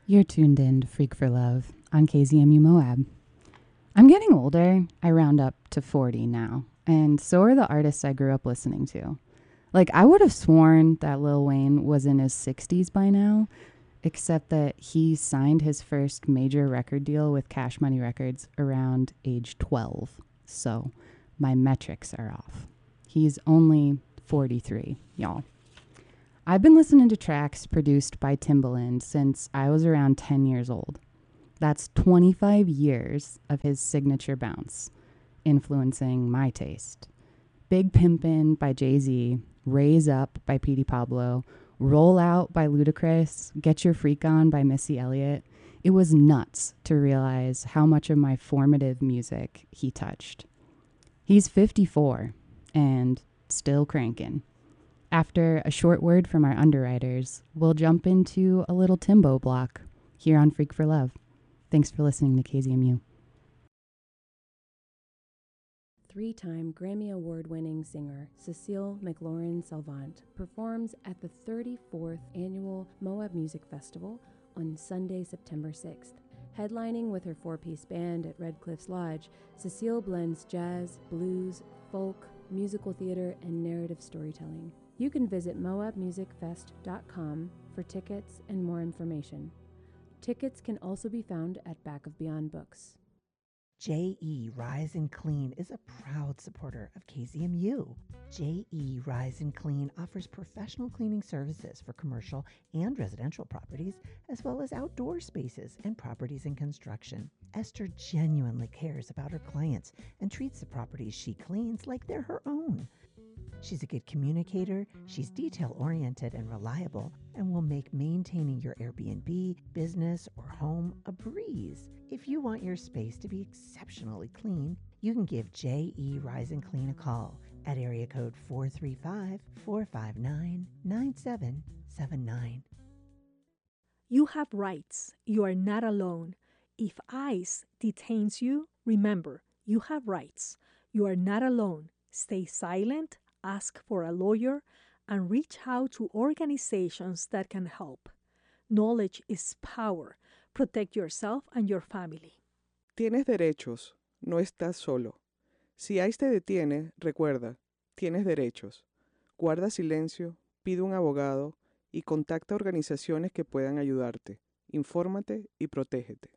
You're tuned in to Freak for Love on KZMU Moab. I'm getting older. I round up to 40 now, and so are the artists I grew up listening to. Like, I would have sworn that Lil Wayne was in his 60s by now, except that he signed his first major record deal with Cash Money Records around age 12. So my metrics are off. He's only 43, y'all. I've been listening to tracks produced by Timbaland since I was around 10 years old. That's 25 years of his signature bounce, influencing my taste. Big Pimpin' by Jay-Z, Raise Up by Petey Pablo, Roll Out by Ludacris, Get Your Freak On by Missy Elliott. It was nuts to realize how much of my formative music he touched. He's 54 and still cranking. After a short word from our underwriters, we'll jump into a little Timbo block here on Freak for Love. Thanks for listening to KZMU. Three-time Grammy Award-winning singer Cecile McLaurin-Salvant performs at the 34th Annual Moab Music Festival on Sunday, September 6th. Headlining with her four-piece band at Red Cliffs Lodge, Cecile blends jazz, blues, folk, musical theater, and narrative storytelling. You can visit moabmusicfest.com for tickets and more information. Tickets can also be found at Back of Beyond Books. J.E. Rise and Clean is a proud supporter of KZMU. J.E. Rise and Clean offers professional cleaning services for commercial and residential properties, as well as outdoor spaces and properties in construction. Esther genuinely cares about her clients and treats the properties she cleans like they're her own. She's a good communicator, she's detail-oriented and reliable, and will make maintaining your Airbnb, business, or home a breeze. If you want your space to be exceptionally clean, you can give J.E. Rise and Clean a call at area code 435-459-9779. You have rights. You are not alone. If ICE detains you, remember, you have rights. You are not alone. Stay silent, ask for a lawyer, and reach out to organizations that can help. Knowledge is power. Protect yourself and your family. Tienes derechos, no estás solo. Si ICE te detiene, recuerda, tienes derechos. Guarda silencio, pide un abogado y contacta organizaciones que puedan ayudarte. Infórmate y protégete.